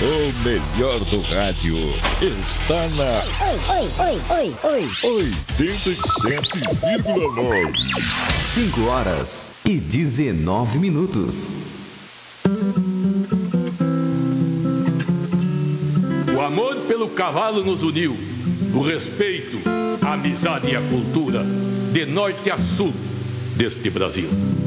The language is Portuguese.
O melhor do rádio está na 87,9. 5h19. O amor pelo cavalo nos uniu, o respeito, a amizade e a cultura, de norte a sul deste Brasil.